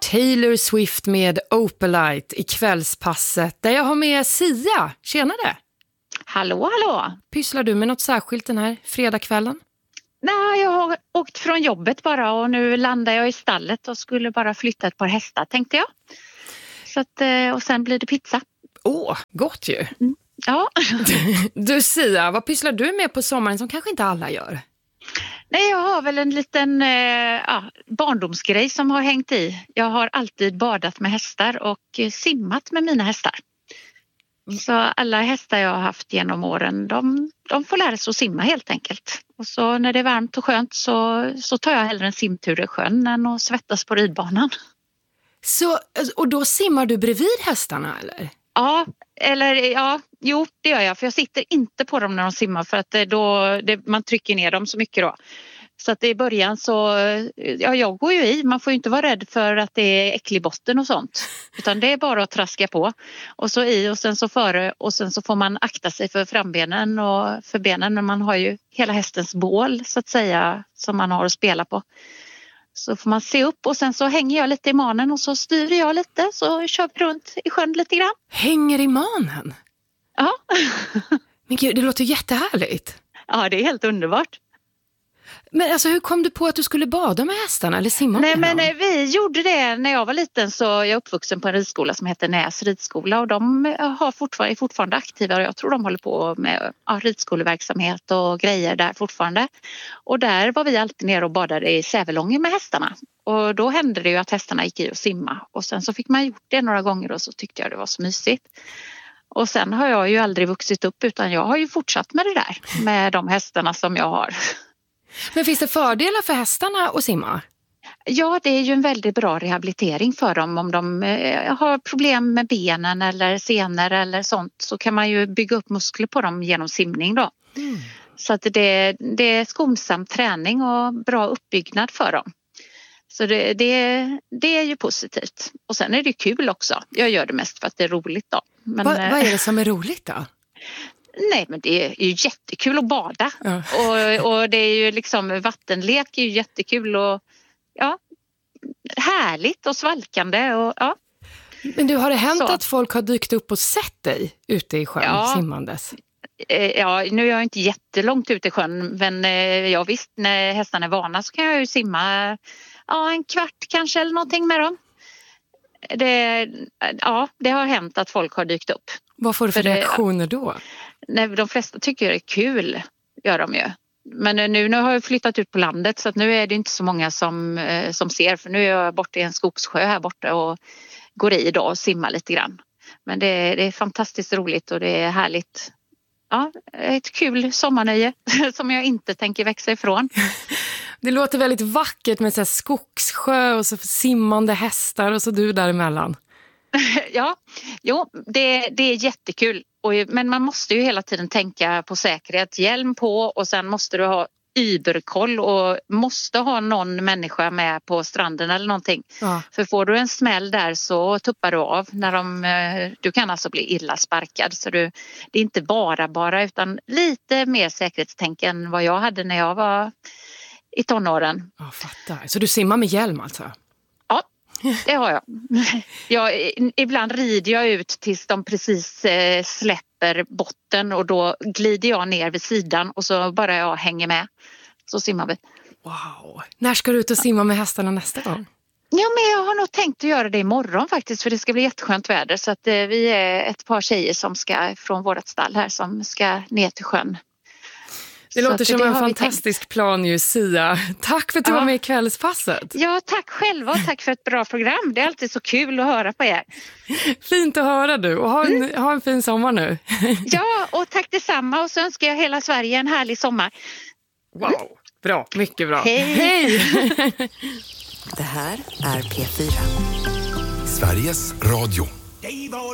Taylor Swift med Opalite i kvällspasset där jag har med Sia. Tjenare! Hallå, hallå! Pysslar du med något särskilt den här fredagskvällen? Nej, jag har åkt från jobbet bara och nu landar jag i stallet och skulle bara flytta ett par hästar, tänkte jag. Så att, och sen blir det pizza. Gott ju! Mm. Ja. Du Sia, vad pysslar du med på sommaren som kanske inte alla gör? Nej, jag har väl en liten barndomsgrej som har hängt i. Jag har alltid badat med hästar och simmat med mina hästar. Så alla hästar jag har haft genom åren, de får lära sig att simma helt enkelt. Och så när det är varmt och skönt så tar jag hellre en simtur i sjön än att svettas på ridbanan. Så, och då simmar du bredvid hästarna eller? Jo det gör jag, för jag sitter inte på dem när de simmar för att man trycker ner dem så mycket då. Så att i början jag går ju i, man får ju inte vara rädd för att det är äcklig botten och sånt. Utan det är bara att traska på. Och så i och sen så före och sen så får man akta sig för frambenen och för benen. Men man har ju hela hästens bål så att säga som man har att spela på. Så får man se upp och sen så hänger jag lite i manen och så styr jag lite så kör vi runt i sjön lite grann. Hänger i manen? Ja. Men gud, det låter jättehärligt. Ja, det är helt underbart. Men alltså hur kom du på att du skulle bada med hästarna eller simma med dem? Vi gjorde det när jag var liten, så jag är uppvuxen på en ridskola som heter Näs ridskola och de är fortfarande aktiva och jag tror de håller på med ridskoleverksamhet och grejer där fortfarande. Och där var vi alltid nere och badade i Sävelången med hästarna och då hände det ju att hästarna gick i och simma och sen så fick man gjort det några gånger och så tyckte jag det var så mysigt. Och sen har jag ju aldrig vuxit upp utan jag har ju fortsatt med det där med de hästarna som jag har. Men finns det fördelar för hästarna att simma? Ja, det är ju en väldigt bra rehabilitering för dem. Om de har problem med benen eller senor eller sånt så kan man ju bygga upp muskler på dem genom simning då. Mm. Så att det är skonsam träning och bra uppbyggnad för dem. Så det är ju positivt. Och sen är det kul också. Jag gör det mest för att det är roligt då. Men, vad är det som är roligt då? Nej, men det är ju jättekul att bada. Ja. Och det är ju liksom vattenlek är ju jättekul och ja, härligt och svalkande och ja. Men du, har det hänt att folk har dykt upp och sett dig ute i sjön simmandes? Ja, nu är jag inte jättelångt ute i sjön, men visst, när hästarna är vana så kan jag ju simma en kvart kanske eller någonting med dem. Det har hänt att folk har dykt upp. Vad får du för reaktioner då? Nej, de flesta tycker det är kul, gör de ju. Men nu har jag flyttat ut på landet så att nu är det inte så många som ser. För nu är jag borta i en skogssjö här borta och går i idag och simmar lite grann. Men det är fantastiskt roligt och det är härligt. Ja, ett kul sommarnöje som jag inte tänker växa ifrån. Det låter väldigt vackert med så här skogssjö och så simmande hästar och så du däremellan. Ja, det är jättekul. Men man måste ju hela tiden tänka på säkerhet, hjälm på och sen måste du ha überkoll och måste ha någon människa med på stranden eller någonting. Ja. För får du en smäll där så tuppar du av du kan alltså bli illa sparkad. Så det är inte bara utan lite mer säkerhetstänk än vad jag hade när jag var i tonåren. Ja, fattar. Så du simmar med hjälm alltså? Ja, det har jag. Ibland rider jag ut tills de precis släpper botten och då glider jag ner vid sidan och så bara jag hänger med. Så simmar vi. Wow! När ska du ut och simma med hästarna nästa gång? Ja, men jag har nog tänkt att göra det imorgon faktiskt för det ska bli jätteskönt väder. Så att vi är ett par tjejer som ska från vårt stall här som ska ner till sjön. Det låter som en fantastisk plan ju, Sia. Tack för att du var med i kvällspasset. Ja, tack själva och tack för ett bra program. Det är alltid så kul att höra på er. Fint att höra du och ha en fin sommar nu. Ja, och tack detsamma och så önskar jag hela Sverige en härlig sommar. Wow, bra, mycket bra. Hej! Det här är P4. Sveriges Radio.